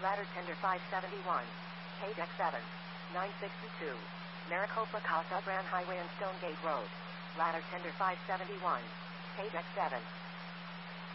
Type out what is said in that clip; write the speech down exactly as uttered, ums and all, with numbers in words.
Ladder Tender five seventy-one. K Deck seven. nine sixty-two. Maricopa Casa Grande Highway and Stonegate Road. Ladder Tender five seventy-one. K Deck seven.